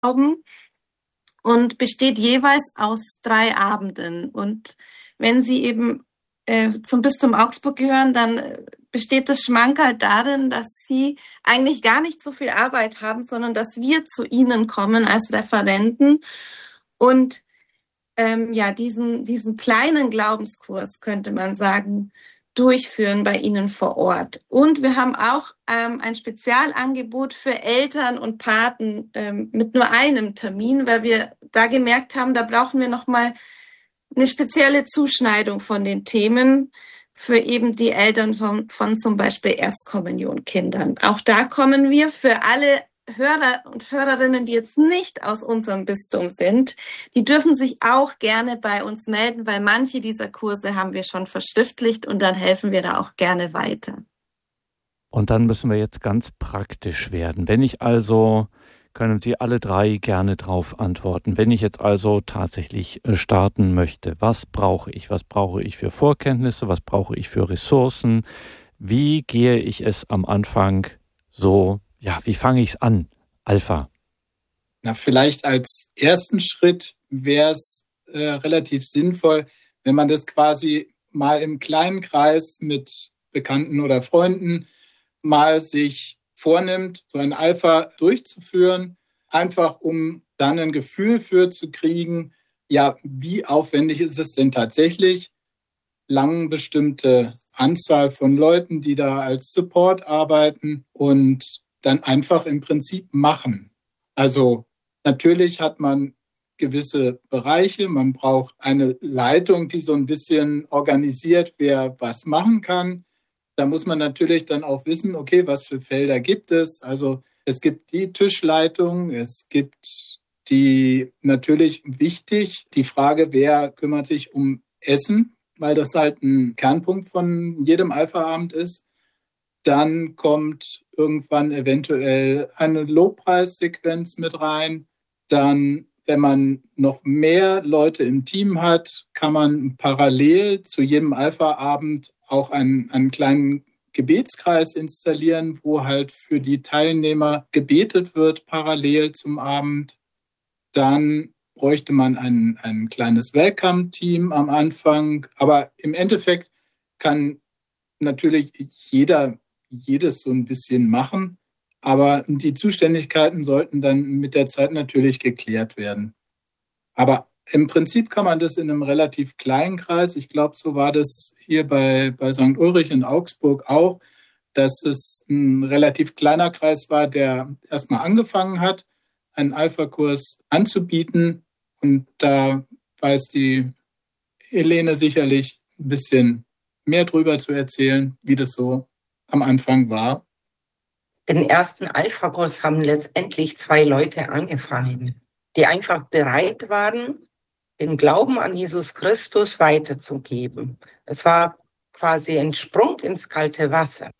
und besteht jeweils aus 3 Abenden. Und wenn Sie eben zum Bistum Augsburg gehören, dann besteht das Schmankerl darin, dass Sie eigentlich gar nicht so viel Arbeit haben, sondern dass wir zu Ihnen kommen als Referenten und diesen kleinen Glaubenskurs, könnte man sagen, durchführen bei Ihnen vor Ort. Und wir haben auch ein Spezialangebot für Eltern und Paten mit nur einem Termin, weil wir da gemerkt haben, da brauchen wir nochmal eine spezielle Zuschneidung von den Themen für eben die Eltern von zum Beispiel Erstkommunionkindern. Auch da kommen wir für alle Hörer und Hörerinnen, die jetzt nicht aus unserem Bistum sind, die dürfen sich auch gerne bei uns melden, weil manche dieser Kurse haben wir schon verschriftlicht und dann helfen wir da auch gerne weiter. Und dann müssen wir jetzt ganz praktisch werden. Wenn ich also, können Sie alle 3 gerne drauf antworten, wenn ich jetzt also tatsächlich starten möchte, was brauche ich? Was brauche ich für Vorkenntnisse? Was brauche ich für Ressourcen? Wie gehe ich es am Anfang so, wie fange ich es an? Alpha. Na, vielleicht als ersten Schritt wäre es relativ sinnvoll, wenn man das quasi mal im kleinen Kreis mit Bekannten oder Freunden mal sich vornimmt, so ein Alpha durchzuführen, einfach um dann ein Gefühl für zu kriegen, wie aufwendig ist es denn tatsächlich? Lang bestimmte Anzahl von Leuten, die da als Support arbeiten und dann einfach im Prinzip machen. Also natürlich hat man gewisse Bereiche, man braucht eine Leitung, die so ein bisschen organisiert, wer was machen kann. Da muss man natürlich dann auch wissen, okay, was für Felder gibt es? Also es gibt die Tischleitung, es gibt natürlich wichtig, die Frage, wer kümmert sich um Essen, weil das halt ein Kernpunkt von jedem Alpha-Abend ist. Dann kommt irgendwann eventuell eine Lobpreissequenz mit rein. Dann, wenn man noch mehr Leute im Team hat, kann man parallel zu jedem Alpha-Abend auch einen kleinen Gebetskreis installieren, wo halt für die Teilnehmer gebetet wird, parallel zum Abend. Dann bräuchte man ein kleines Welcome-Team am Anfang. Aber im Endeffekt kann natürlich jedes so ein bisschen machen. Aber die Zuständigkeiten sollten dann mit der Zeit natürlich geklärt werden. Aber im Prinzip kann man das in einem relativ kleinen Kreis, ich glaube, so war das hier bei St. Ulrich in Augsburg auch, dass es ein relativ kleiner Kreis war, der erstmal angefangen hat, einen Alpha-Kurs anzubieten. Und da weiß die Helene sicherlich ein bisschen mehr drüber zu erzählen, wie das so am Anfang war. Den ersten Alpha-Kurs haben letztendlich 2 Leute angefangen, die einfach bereit waren, den Glauben an Jesus Christus weiterzugeben. Es war quasi ein Sprung ins kalte Wasser.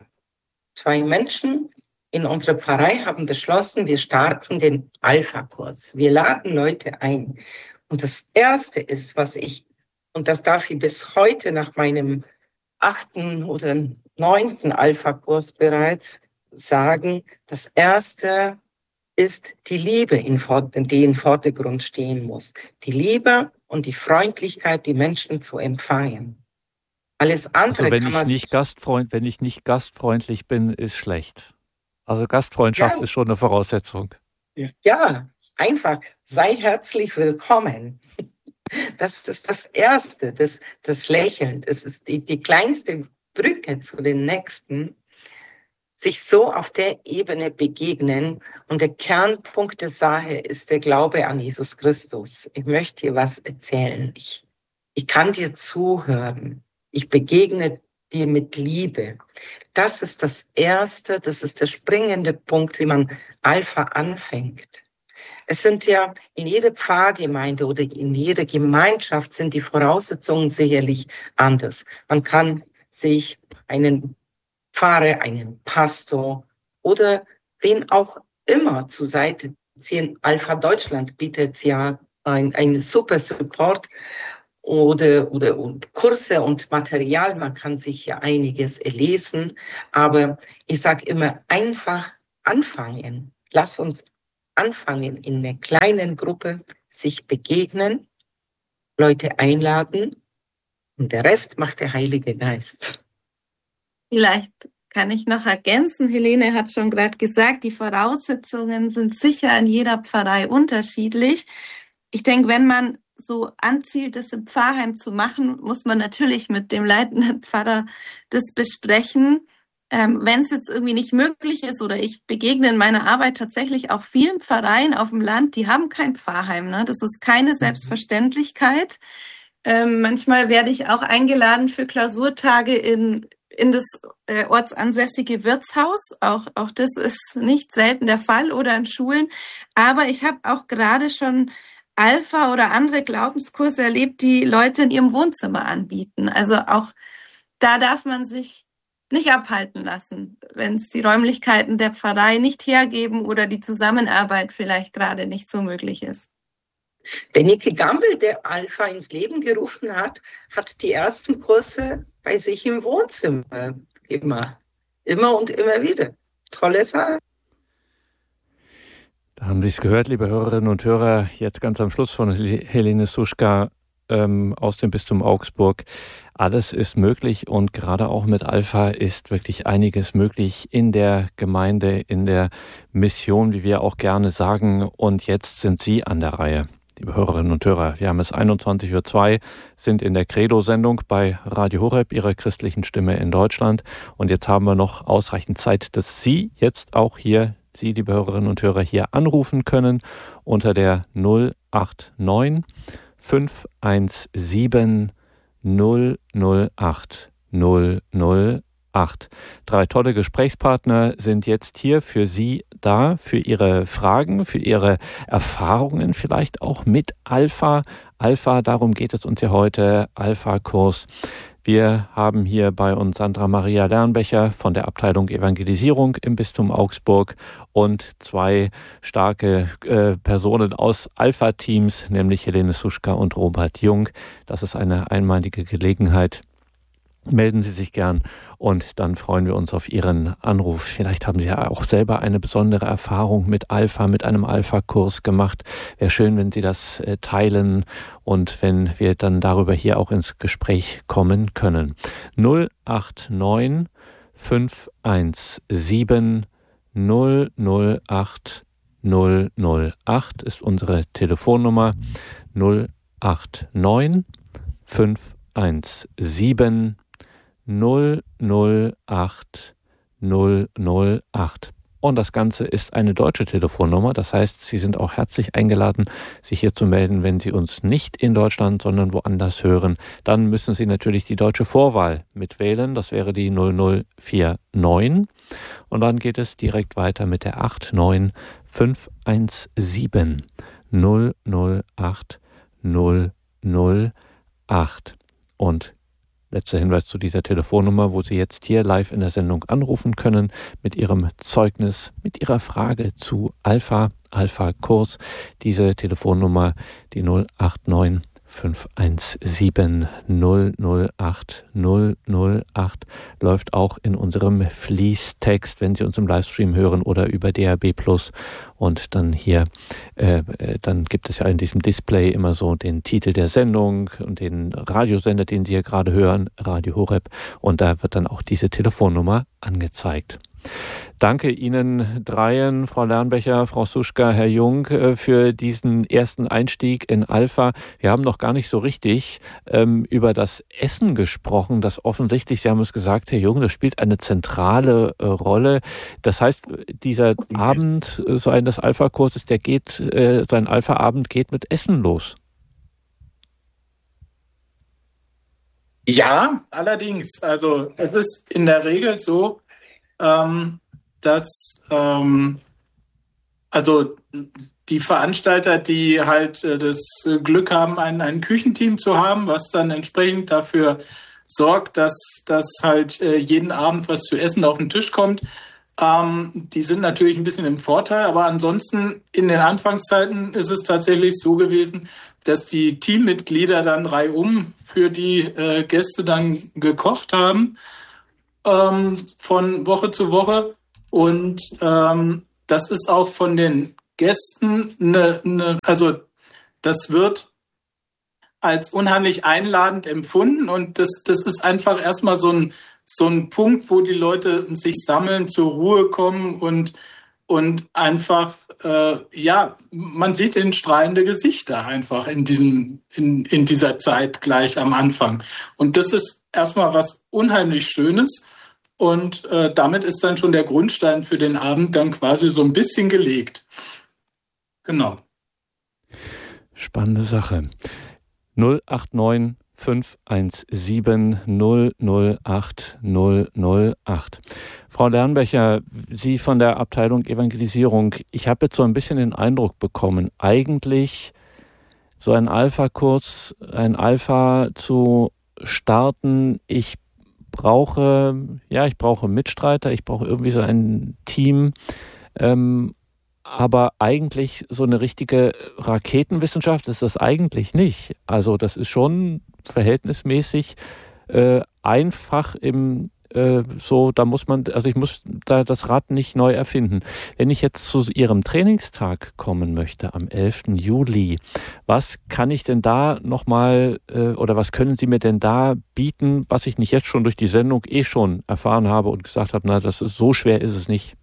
2 Menschen in unserer Pfarrei haben beschlossen, wir starten den Alpha-Kurs. Wir laden Leute ein. Und das Erste ist, und das darf ich bis heute nach meinem 8. oder 9. Alpha-Kurs bereits sagen, das Erste ist die Liebe, die im Vordergrund stehen muss. Die Liebe und die Freundlichkeit, die Menschen zu empfangen. Alles andere wenn ich nicht gastfreundlich bin, ist schlecht. Also Gastfreundschaft ist schon eine Voraussetzung. Ja, einfach sei herzlich willkommen. Das ist das Erste, das Lächeln. Das ist die kleinste Brücke zu den Nächsten. Sich so auf der Ebene begegnen. Und der Kernpunkt der Sache ist der Glaube an Jesus Christus. Ich möchte dir was erzählen. Ich kann dir zuhören. Ich begegne dir mit Liebe. Das ist das Erste, das ist der springende Punkt, wie man Alpha anfängt. Es sind ja in jeder Pfarrgemeinde oder in jeder Gemeinschaft sind die Voraussetzungen sicherlich anders. Man kann sich einen Pfarrer, einen Pastor oder wen auch immer zur Seite ziehen. Alpha Deutschland bietet ja einen super Support oder Kurse und Material. Man kann sich ja einiges erlesen. Aber ich sage immer, einfach anfangen. Lass uns anfangen in einer kleinen Gruppe, sich begegnen, Leute einladen und der Rest macht der Heilige Geist. Vielleicht kann ich noch ergänzen, Helene hat schon gerade gesagt, die Voraussetzungen sind sicher in jeder Pfarrei unterschiedlich. Ich denke, wenn man so anzielt, das im Pfarrheim zu machen, muss man natürlich mit dem leitenden Pfarrer das besprechen. Wenn es jetzt irgendwie nicht möglich ist oder ich begegne in meiner Arbeit tatsächlich auch vielen Pfarreien auf dem Land, die haben kein Pfarrheim, ne? Das ist keine Selbstverständlichkeit. Manchmal werde ich auch eingeladen für Klausurtage in das ortsansässige Wirtshaus. Auch das ist nicht selten der Fall oder in Schulen. Aber ich habe auch gerade schon Alpha oder andere Glaubenskurse erlebt, die Leute in ihrem Wohnzimmer anbieten. Also auch da darf man sich nicht abhalten lassen, wenn es die Räumlichkeiten der Pfarrei nicht hergeben oder die Zusammenarbeit vielleicht gerade nicht so möglich ist. Der Niki Gamble, der Alpha ins Leben gerufen hat, hat die ersten Kurse bei sich im Wohnzimmer gemacht. Immer und immer wieder. Tolle Sache. Da haben Sie es gehört, liebe Hörerinnen und Hörer, jetzt ganz am Schluss von Helene Suschka aus dem Bistum Augsburg. Alles ist möglich und gerade auch mit Alpha ist wirklich einiges möglich in der Gemeinde, in der Mission, wie wir auch gerne sagen. Und jetzt sind Sie an der Reihe, liebe Hörerinnen und Hörer. Wir haben es 21:02 Uhr, sind in der Credo-Sendung bei Radio Horeb, Ihrer christlichen Stimme in Deutschland. Und jetzt haben wir noch ausreichend Zeit, dass Sie jetzt auch hier, Sie, liebe Hörerinnen und Hörer, hier anrufen können unter der 089 517 008 008. 3 tolle Gesprächspartner sind jetzt hier für Sie da, für Ihre Fragen, für Ihre Erfahrungen, vielleicht auch mit Alpha. Alpha, darum geht es uns ja heute, Alpha-Kurs. Wir haben hier bei uns Sandra Maria Lernbecher von der Abteilung Evangelisierung im Bistum Augsburg und 2 starke Personen aus Alpha-Teams, nämlich Helene Suschka und Robert Jung. Das ist eine einmalige Gelegenheit. Melden Sie sich gern und dann freuen wir uns auf Ihren Anruf. Vielleicht haben Sie ja auch selber eine besondere Erfahrung mit Alpha, mit einem Alpha-Kurs gemacht. Wäre schön, wenn Sie das teilen und wenn wir dann darüber hier auch ins Gespräch kommen können. 089 517 008 008 ist unsere Telefonnummer. 089 517 008 008. Und das Ganze ist eine deutsche Telefonnummer. Das heißt, Sie sind auch herzlich eingeladen, sich hier zu melden, wenn Sie uns nicht in Deutschland, sondern woanders hören. Dann müssen Sie natürlich die deutsche Vorwahl mitwählen. Das wäre die 0049. Und dann geht es direkt weiter mit der 89 517 008 008. Und letzter Hinweis zu dieser Telefonnummer, wo Sie jetzt hier live in der Sendung anrufen können mit Ihrem Zeugnis, mit Ihrer Frage zu Alpha-Kurs. Diese Telefonnummer, die 089 517 008 008, läuft auch in unserem Fließtext, wenn Sie uns im Livestream hören oder über DAB+. Und dann hier, dann gibt es ja in diesem Display immer so den Titel der Sendung und den Radiosender, den Sie hier gerade hören, Radio Horeb. Und da wird dann auch diese Telefonnummer angezeigt. Danke Ihnen dreien, Frau Lernbecher, Frau Suschka, Herr Jung, für diesen ersten Einstieg in Alpha. Wir haben noch gar nicht so richtig über das Essen gesprochen, das offensichtlich, Sie haben es gesagt, Herr Jung, das spielt eine zentrale Rolle. Das heißt, dieser Abend, so ein des Alpha-Kurses, so ein Alpha-Abend geht mit Essen los. Ja, allerdings. Also es ist in der Regel so, dass also die Veranstalter, die halt das Glück haben, ein Küchenteam zu haben, was dann entsprechend dafür sorgt, dass halt jeden Abend was zu essen auf den Tisch kommt, die sind natürlich ein bisschen im Vorteil, aber ansonsten in den Anfangszeiten ist es tatsächlich so gewesen, dass die Teammitglieder dann reihum für die Gäste dann gekocht haben, von Woche zu Woche. Und das ist auch von den Gästen also das wird als unheimlich einladend empfunden und das ist einfach erstmal so ein Punkt, wo die Leute sich sammeln, zur Ruhe kommen und einfach, man sieht ihnen strahlende Gesichter einfach in dieser Zeit gleich am Anfang. Und das ist erstmal was unheimlich Schönes. Und damit ist dann schon der Grundstein für den Abend dann quasi so ein bisschen gelegt. Genau. Spannende Sache. 089 517 008 008. Frau Lernbecher, Sie von der Abteilung Evangelisierung, ich habe jetzt so ein bisschen den Eindruck bekommen, eigentlich so ein Alpha-Kurs, ein Alpha zu starten, ich brauche Mitstreiter, ich brauche irgendwie so ein Team, aber eigentlich so eine richtige Raketenwissenschaft ist das eigentlich nicht. Also das ist schon verhältnismäßig einfach ich muss da das Rad nicht neu erfinden. Wenn ich jetzt zu Ihrem Trainingstag kommen möchte am 11. Juli, was kann ich denn da nochmal oder was können Sie mir denn da bieten, was ich nicht jetzt schon durch die Sendung schon erfahren habe und gesagt habe, so schwer ist es nicht?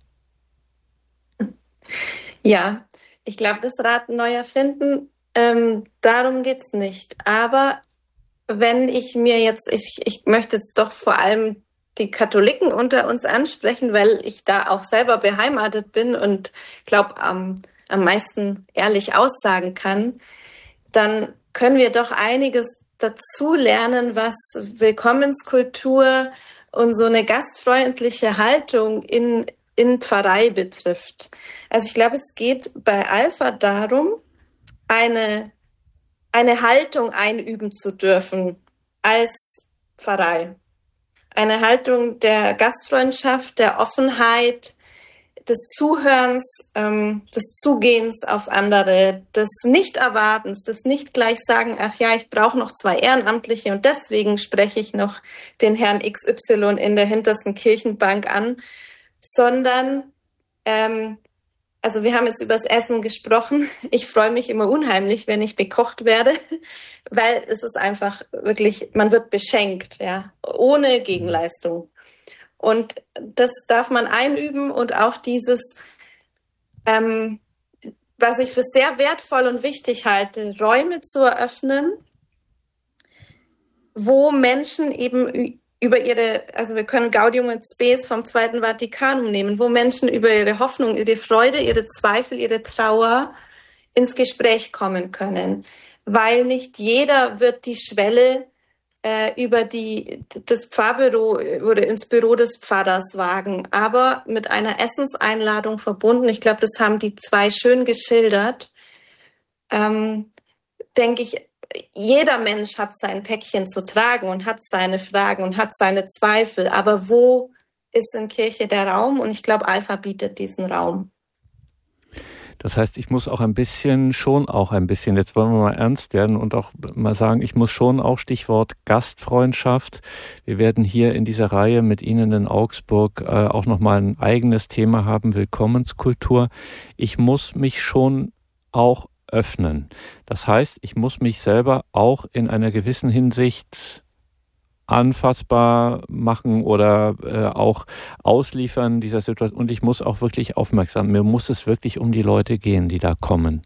Ja, ich glaube, das Rad neu erfinden, darum geht's nicht. Aber wenn ich möchte jetzt doch vor allem die Katholiken unter uns ansprechen, weil ich da auch selber beheimatet bin und glaube, am meisten ehrlich aussagen kann, dann können wir doch einiges dazu lernen, was Willkommenskultur und so eine gastfreundliche Haltung in Pfarrei betrifft. Also ich glaube, es geht bei Alpha darum, eine Haltung einüben zu dürfen als Pfarrei. Eine Haltung der Gastfreundschaft, der Offenheit, des Zuhörens, des Zugehens auf andere, des Nicht-Erwartens, des nicht gleich sagen, ach ja, ich brauche noch 2 Ehrenamtliche und deswegen spreche ich noch den Herrn XY in der hintersten Kirchenbank an, sondern also wir haben jetzt über das Essen gesprochen. Ich freue mich immer unheimlich, wenn ich bekocht werde, weil es ist einfach wirklich, man wird beschenkt, ja, ohne Gegenleistung. Und das darf man einüben und auch dieses, was ich für sehr wertvoll und wichtig halte, Räume zu eröffnen, wo Menschen eben wir können Gaudium et Spes vom Zweiten Vatikanum nehmen, wo Menschen über ihre Hoffnung, ihre Freude, ihre Zweifel, ihre Trauer ins Gespräch kommen können. Weil nicht jeder wird die Schwelle über das Pfarrbüro oder ins Büro des Pfarrers wagen, aber mit einer Essenseinladung verbunden. Ich glaube, das haben die 2 schön geschildert. Denke ich, jeder Mensch hat sein Päckchen zu tragen und hat seine Fragen und hat seine Zweifel. Aber wo ist in Kirche der Raum? Und ich glaube, Alpha bietet diesen Raum. Das heißt, ich muss auch ein bisschen, jetzt wollen wir mal ernst werden und auch mal sagen, ich muss schon auch Stichwort Gastfreundschaft. Wir werden hier in dieser Reihe mit Ihnen in Augsburg auch nochmal ein eigenes Thema haben, Willkommenskultur. Ich muss mich schon auch öffnen. Das heißt, ich muss mich selber auch in einer gewissen Hinsicht anfassbar machen oder auch ausliefern dieser Situation. Und ich muss auch wirklich mir muss es wirklich um die Leute gehen, die da kommen.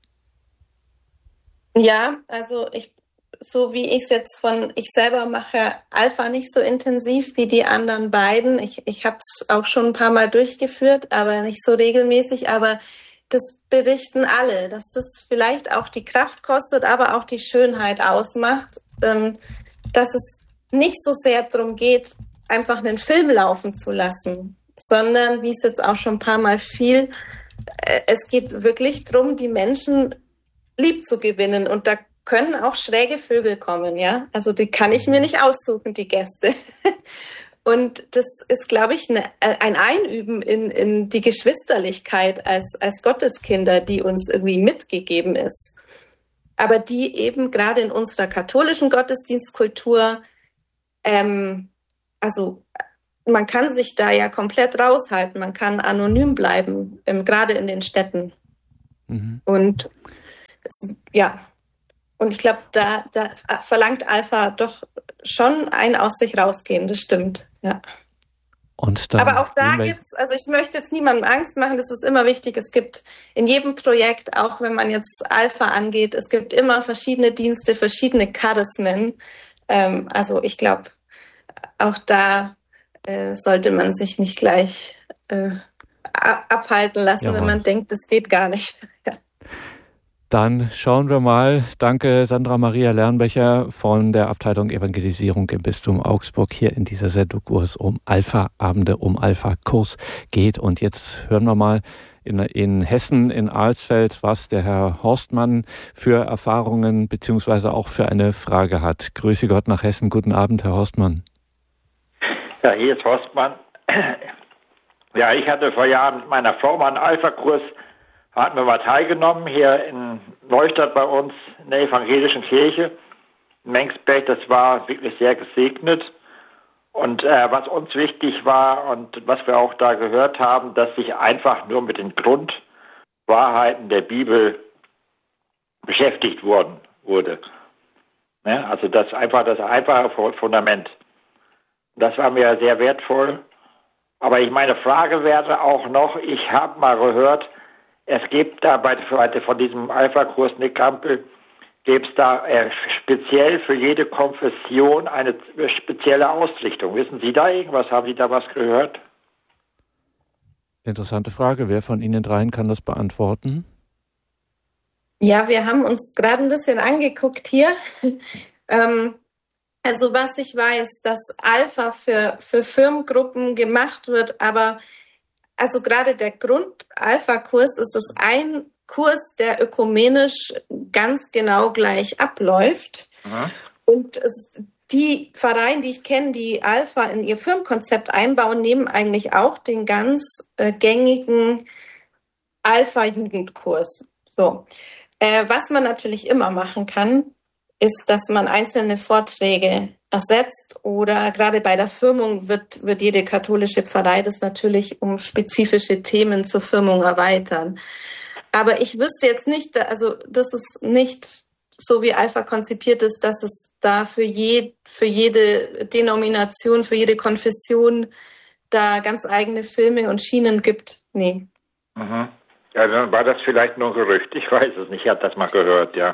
Ja, also so wie ich selber mache Alpha nicht so intensiv wie die anderen beiden. Ich habe es auch schon ein paar Mal durchgeführt, aber nicht so regelmäßig. Aber das berichten alle, dass das vielleicht auch die Kraft kostet, aber auch die Schönheit ausmacht, dass es nicht so sehr darum geht, einfach einen Film laufen zu lassen, sondern, wie es jetzt auch schon ein paar Mal fiel, es geht wirklich darum, die Menschen lieb zu gewinnen. Und da können auch schräge Vögel kommen, ja. Also die kann ich mir nicht aussuchen, die Gäste. Und das ist, glaube ich, ein Einüben in die Geschwisterlichkeit als Gotteskinder, die uns irgendwie mitgegeben ist. Aber die eben gerade in unserer katholischen Gottesdienstkultur, also man kann sich da ja komplett raushalten, man kann anonym bleiben, gerade in den Städten. Und und ich glaube, da verlangt Alpha doch schon ein aus sich rausgehen, das stimmt, ja. Und dann aber auch da gibt's, also ich möchte jetzt niemandem Angst machen, das ist immer wichtig, es gibt in jedem Projekt, auch wenn man jetzt Alpha angeht, es gibt immer verschiedene Dienste, verschiedene Charismen. Also ich glaube, auch da sollte man sich nicht gleich abhalten lassen, wenn man denkt, das geht gar nicht. Ja. Dann schauen wir mal. Danke, Sandra Maria Lernbecher von der Abteilung Evangelisierung im Bistum Augsburg hier in dieser Sendung, wo es um Alpha-Abende, um Alpha-Kurs geht. Und jetzt hören wir mal in Hessen, in Alsfeld, was der Herr Horstmann für Erfahrungen beziehungsweise auch für eine Frage hat. Grüße Gott nach Hessen. Guten Abend, Herr Horstmann. Ja, hier ist Horstmann. Ja, ich hatte vor Jahren mit meiner Frau mal einen Alpha-Kurs. Hatten wir mal teilgenommen, hier in Neustadt bei uns, in der evangelischen Kirche, in Mengsberg. Das war wirklich sehr gesegnet. Und was uns wichtig war und was wir auch da gehört haben, dass sich einfach nur mit den Grundwahrheiten der Bibel beschäftigt wurde. Ja, also das einfache Fundament. Das war mir sehr wertvoll. Aber meine Frage wäre auch noch, ich habe mal gehört, es gibt da von diesem Alpha-Kurs Nick Campbell, gibt es da speziell für jede Konfession eine spezielle Ausrichtung. Wissen Sie da irgendwas? Haben Sie da was gehört? Interessante Frage. Wer von Ihnen dreien kann das beantworten? Ja, wir haben uns gerade ein bisschen angeguckt hier. Also was ich weiß, dass Alpha für Firmengruppen gemacht wird, aber also gerade der Grund-Alpha-Kurs ist es ein Kurs, der ökumenisch ganz genau gleich abläuft. Mhm. Und die Pfarreien, die ich kenne, die Alpha in ihr Firmenkonzept einbauen, nehmen eigentlich auch den ganz gängigen Alpha-Jugendkurs. So. Was man natürlich immer machen kann, ist, dass man einzelne Vorträge ersetzt oder gerade bei der Firmung wird jede katholische Pfarrei das natürlich um spezifische Themen zur Firmung erweitern. Aber ich wüsste jetzt nicht, also das ist nicht so wie Alpha konzipiert ist, dass es da für jede Denomination, für jede Konfession da ganz eigene Filme und Schienen gibt. Nee. Mhm. Ja, dann war das vielleicht nur ein Gerücht. Ich weiß es nicht. Ich habe das mal gehört, ja.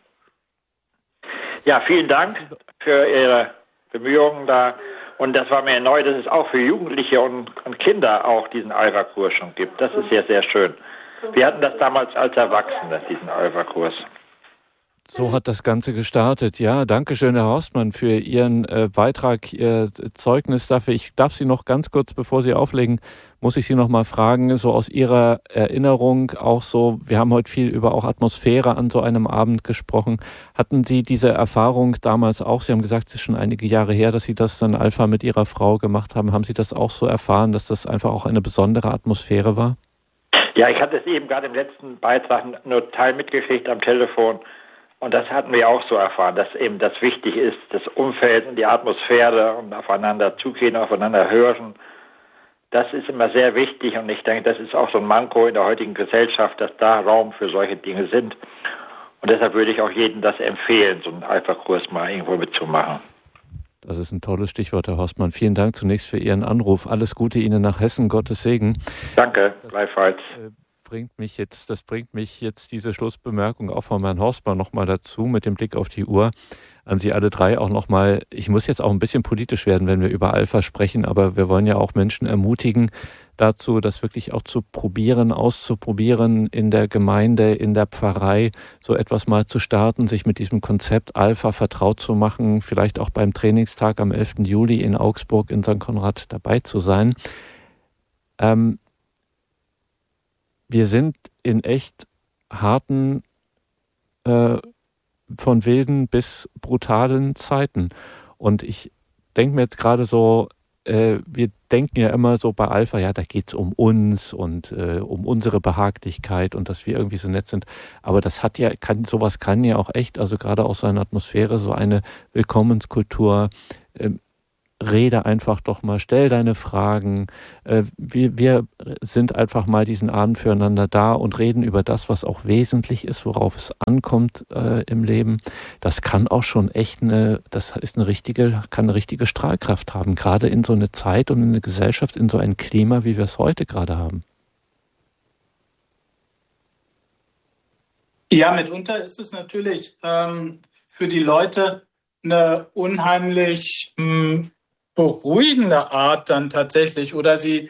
Ja, vielen Dank für Ihre Bemühungen da. Und das war mir neu, dass es auch für Jugendliche und Kinder auch diesen Alpha-Kurs schon gibt. Das ist sehr, sehr schön. Wir hatten das damals als Erwachsene, diesen Alpha-Kurs. So hat das Ganze gestartet. Ja, danke schön, Herr Horstmann, für Ihren Beitrag, Ihr Zeugnis dafür. Ich darf Sie noch ganz kurz, bevor Sie auflegen, muss ich Sie noch mal fragen, so aus Ihrer Erinnerung auch so, wir haben heute viel über auch Atmosphäre an so einem Abend gesprochen. Hatten Sie diese Erfahrung damals auch? Sie haben gesagt, es ist schon einige Jahre her, dass Sie das dann Alpha mit Ihrer Frau gemacht haben. Haben Sie das auch so erfahren, dass das einfach auch eine besondere Atmosphäre war? Ja, ich hatte es eben gerade im letzten Beitrag nur Teil mitgekriegt am Telefon. Und das hatten wir auch so erfahren, dass eben das wichtig ist, das Umfeld und die Atmosphäre und aufeinander zugehen, aufeinander hören. Das ist immer sehr wichtig und ich denke, das ist auch so ein Manko in der heutigen Gesellschaft, dass da Raum für solche Dinge sind. Und deshalb würde ich auch jedem das empfehlen, so einen Alpha-Kurs mal irgendwo mitzumachen. Das ist ein tolles Stichwort, Herr Horstmann. Vielen Dank zunächst für Ihren Anruf. Alles Gute Ihnen nach Hessen, Gottes Segen. Danke, gleichfalls. Das bringt mich jetzt diese Schlussbemerkung auch von Herrn Horstmann nochmal dazu, mit dem Blick auf die Uhr. An Sie alle drei auch nochmal, ich muss jetzt auch ein bisschen politisch werden, wenn wir über Alpha sprechen, aber wir wollen ja auch Menschen ermutigen dazu, das wirklich auch zu probieren, auszuprobieren in der Gemeinde, in der Pfarrei, so etwas mal zu starten, sich mit diesem Konzept Alpha vertraut zu machen, vielleicht auch beim Trainingstag am 11. Juli in Augsburg in St. Konrad dabei zu sein. Wir sind in echt harten, von wilden bis brutalen Zeiten. Und ich denke mir jetzt gerade so, wir denken ja immer so bei Alpha, ja, da geht's um uns und um unsere Behaglichkeit und dass wir irgendwie so nett sind. Aber das sowas kann ja auch echt, also gerade aus so einer Atmosphäre, so eine Willkommenskultur rede einfach doch mal, stell deine Fragen. Wir sind einfach mal diesen Abend füreinander da und reden über das, was auch wesentlich ist, worauf es ankommt im Leben. Das kann auch schon echt kann eine richtige Strahlkraft haben, gerade in so eine Zeit und in eine Gesellschaft, in so ein Klima, wie wir es heute gerade haben. Ja, mitunter ist es natürlich für die Leute eine unheimlich beruhigende Art dann tatsächlich. Oder sie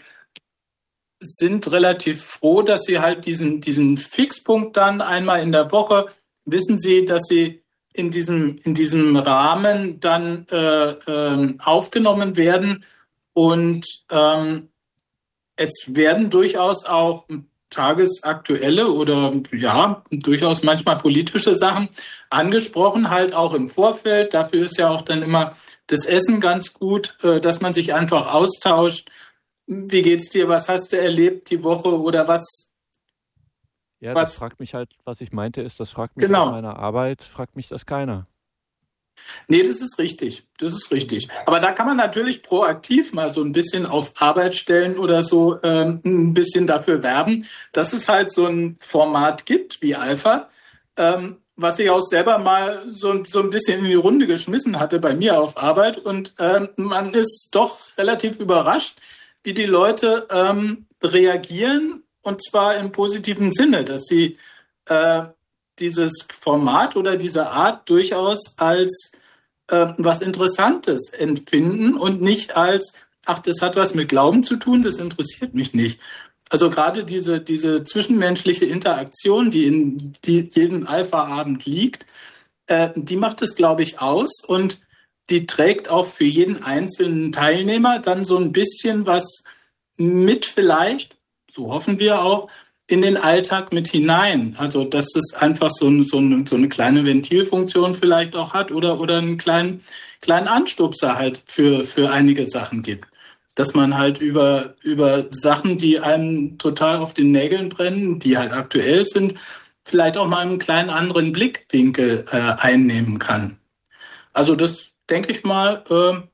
sind relativ froh, dass sie halt diesen Fixpunkt dann einmal in der Woche wissen sie, dass sie in diesem Rahmen dann aufgenommen werden. Und es werden durchaus auch tagesaktuelle oder ja, durchaus manchmal politische Sachen angesprochen, halt auch im Vorfeld. Dafür ist ja auch dann immer das Essen ganz gut, dass man sich einfach austauscht. Wie geht's dir? Was hast du erlebt die Woche oder was? Ja, das fragt mich halt, was ich meinte ist, das fragt mich in meiner Arbeit, fragt mich das keiner. Nee, das ist richtig. Das ist richtig. Aber da kann man natürlich proaktiv mal so ein bisschen auf Arbeitsstellen oder so ein bisschen dafür werben, dass es halt so ein Format gibt wie Alpha, was ich auch selber mal so ein bisschen in die Runde geschmissen hatte bei mir auf Arbeit. Und man ist doch relativ überrascht, wie die Leute reagieren, und zwar im positiven Sinne, dass sie dieses Format oder diese Art durchaus als was Interessantes empfinden und nicht als, ach, das hat was mit Glauben zu tun, das interessiert mich nicht. Also gerade diese zwischenmenschliche Interaktion, die in jedem Alpha-Abend liegt, die macht es, glaube ich, aus und die trägt auch für jeden einzelnen Teilnehmer dann so ein bisschen was mit vielleicht, so hoffen wir auch, in den Alltag mit hinein. Also dass es einfach so eine kleine Ventilfunktion vielleicht auch hat oder einen kleinen Anstupser halt für einige Sachen gibt. Dass man halt über Sachen, die einem total auf den Nägeln brennen, die halt aktuell sind, vielleicht auch mal einen kleinen anderen Blickwinkel einnehmen kann. Also das, denke ich mal,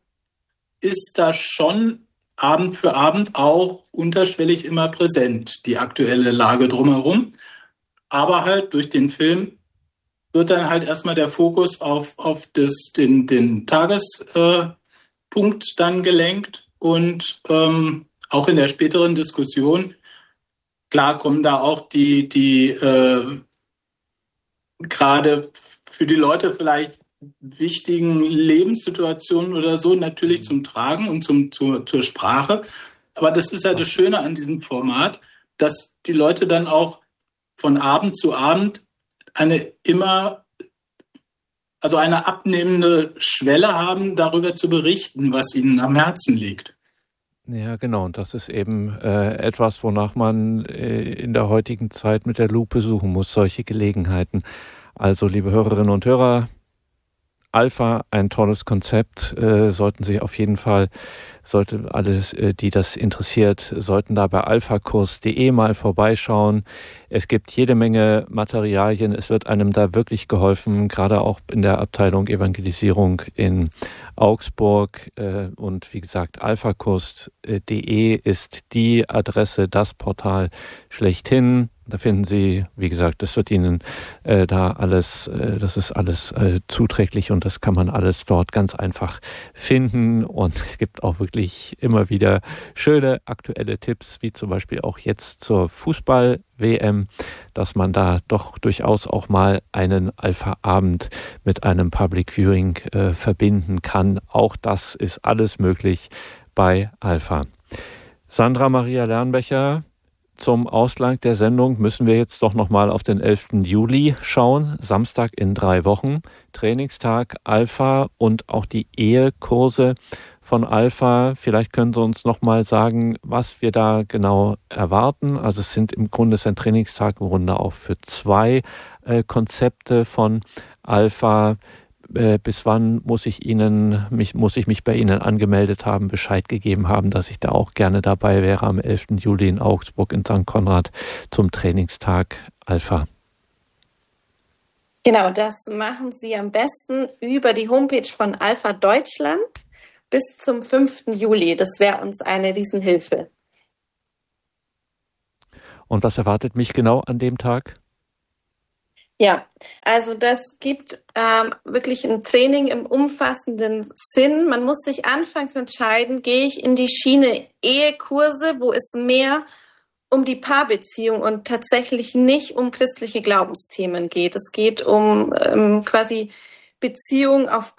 ist da schon Abend für Abend auch unterschwellig immer präsent, die aktuelle Lage drumherum. Aber halt durch den Film wird dann halt erstmal der Fokus auf den Tagespunkt dann gelenkt und auch in der späteren Diskussion, klar kommen da auch die gerade für die Leute vielleicht wichtigen Lebenssituationen oder so natürlich zum Tragen und zur Sprache. Aber das ist ja das Schöne an diesem Format, dass die Leute dann auch von Abend zu Abend eine abnehmende Schwelle haben, darüber zu berichten, was ihnen am Herzen liegt. Ja, genau. Und das ist eben etwas, wonach man in der heutigen Zeit mit der Lupe suchen muss, solche Gelegenheiten. Also, liebe Hörerinnen und Hörer, Alpha, ein tolles Konzept, sollten Sie auf jeden Fall, sollte alles, die das interessiert, sollten da bei alphakurs.de mal vorbeischauen. Es gibt jede Menge Materialien, es wird einem da wirklich geholfen, gerade auch in der Abteilung Evangelisierung in Augsburg. Und wie gesagt, alphakurs.de ist die Adresse, das Portal schlechthin. Da finden Sie, wie gesagt, das wird Ihnen das ist alles zuträglich und das kann man alles dort ganz einfach finden. Und es gibt auch wirklich immer wieder schöne aktuelle Tipps, wie zum Beispiel auch jetzt zur Fußball-WM, dass man da doch durchaus auch mal einen Alpha-Abend mit einem Public Viewing verbinden kann. Auch das ist alles möglich bei Alpha. Sandra Maria Lernbecher, zum Ausklang der Sendung müssen wir jetzt doch nochmal auf den 11. Juli schauen. Samstag in 3 Wochen. Trainingstag Alpha und auch die Ehekurse von Alpha. Vielleicht können Sie uns nochmal sagen, was wir da genau erwarten. Also es sind im Grunde ein Trainingstag im Grunde auch für 2 Konzepte von Alpha. Bis wann muss ich mich bei Ihnen angemeldet haben, Bescheid gegeben haben, dass ich da auch gerne dabei wäre am 11. Juli in Augsburg in St. Konrad zum Trainingstag Alpha? Genau, das machen Sie am besten über die Homepage von Alpha Deutschland. bis zum 5. Juli. Das wäre uns eine Riesenhilfe. Und was erwartet mich genau an dem Tag? Ja, also das gibt wirklich ein Training im umfassenden Sinn. Man muss sich anfangs entscheiden, gehe ich in die Schiene Ehekurse, wo es mehr um die Paarbeziehung und tatsächlich nicht um christliche Glaubensthemen geht. Es geht um quasi Beziehung auf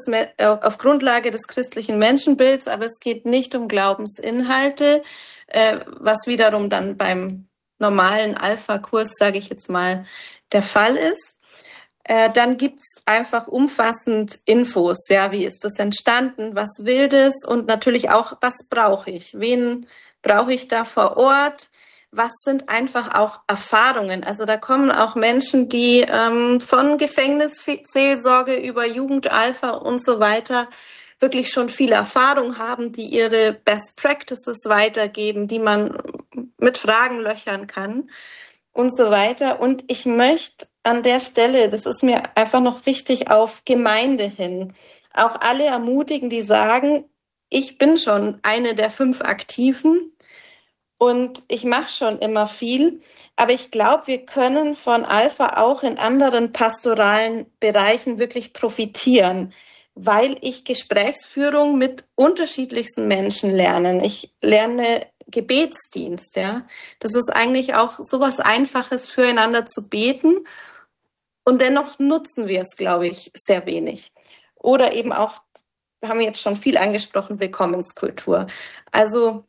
Grundlage des christlichen Menschenbilds, aber es geht nicht um Glaubensinhalte, was wiederum dann beim normalen Alpha-Kurs, sage ich jetzt mal, der Fall ist. Dann gibt's einfach umfassend Infos. Ja, wie ist das entstanden? Was will das? Und natürlich auch, was brauche ich? Wen brauche ich da vor Ort? Was sind einfach auch Erfahrungen? Also da kommen auch Menschen, die von Gefängnisseelsorge über Jugendalpha und so weiter wirklich schon viel Erfahrung haben, die ihre Best Practices weitergeben, die man mit Fragen löchern kann und so weiter. Und ich möchte an der Stelle, das ist mir einfach noch wichtig, auf Gemeinde hin, auch alle ermutigen, die sagen, ich bin schon eine der 5 Aktiven und ich mache schon immer viel, aber ich glaube, wir können von Alpha auch in anderen pastoralen Bereichen wirklich profitieren, weil ich Gesprächsführung mit unterschiedlichsten Menschen lerne. Ich lerne Gebetsdienst, ja. Das ist eigentlich auch sowas Einfaches, füreinander zu beten. Und dennoch nutzen wir es, glaube ich, sehr wenig. Oder eben auch, wir haben jetzt schon viel angesprochen, Willkommenskultur. Also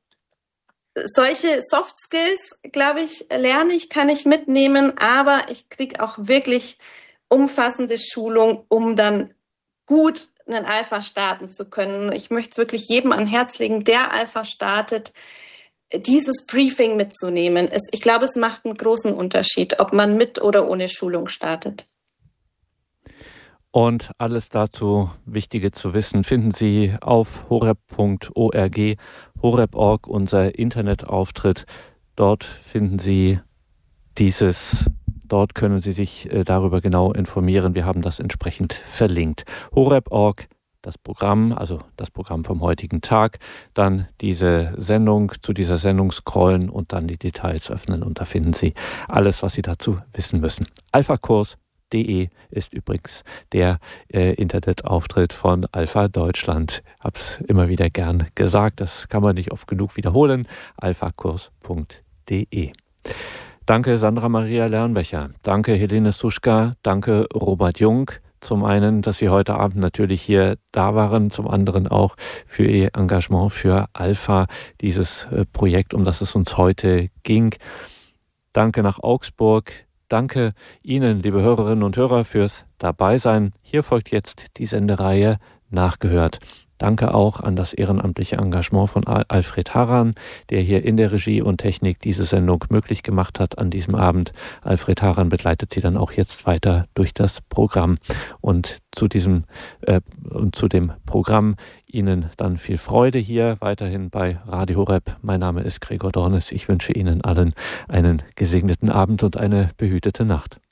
solche Soft Skills, glaube ich, lerne ich, kann ich mitnehmen, aber ich kriege auch wirklich umfassende Schulung, um dann gut einen Alpha starten zu können. Ich möchte es wirklich jedem an Herz legen, der Alpha startet, dieses Briefing mitzunehmen. Ich glaube, es macht einen großen Unterschied, ob man mit oder ohne Schulung startet. Und alles dazu Wichtige zu wissen finden Sie auf horeb.org, horeb.org, unser Internetauftritt. Dort finden Sie dieses. Dort können Sie sich darüber genau informieren. Wir haben das entsprechend verlinkt. horeb.org, das Programm, also das Programm vom heutigen Tag, dann diese Sendung, zu dieser Sendung scrollen und dann die Details öffnen. Und da finden Sie alles, was Sie dazu wissen müssen. alphakurs.de ist übrigens der Internetauftritt von Alpha Deutschland. Hab's immer wieder gern gesagt, das kann man nicht oft genug wiederholen. alphakurs.de. Danke Sandra Maria Lernbecher, danke Helene Suschka, danke Robert Jung. Zum einen, dass Sie heute Abend natürlich hier da waren, zum anderen auch für Ihr Engagement für Alpha, dieses Projekt, um das es uns heute ging. Danke nach Augsburg. Danke Ihnen, liebe Hörerinnen und Hörer, fürs Dabeisein. Hier folgt jetzt die Sendereihe Nachgehört. Danke auch an das ehrenamtliche Engagement von Alfred Haran, der hier in der Regie und Technik diese Sendung möglich gemacht hat an diesem Abend. Alfred Haran begleitet Sie dann auch jetzt weiter durch das Programm. Und zu dem Programm Ihnen dann viel Freude hier weiterhin bei Radio Horeb. Mein Name ist Gregor Dornis. Ich wünsche Ihnen allen einen gesegneten Abend und eine behütete Nacht.